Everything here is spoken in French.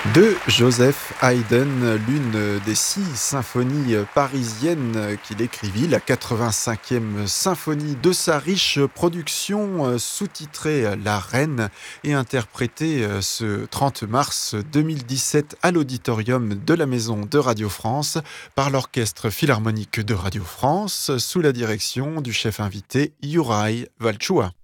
De Joseph Haydn, l'une des 6 symphonies parisiennes qu'il écrivit, la 85e symphonie de sa riche production sous-titrée La Reine et interprétée ce 30 mars 2017 à l'auditorium de la Maison de Radio France par l'Orchestre Philharmonique de Radio France sous la direction du chef invité Juraj Valchua.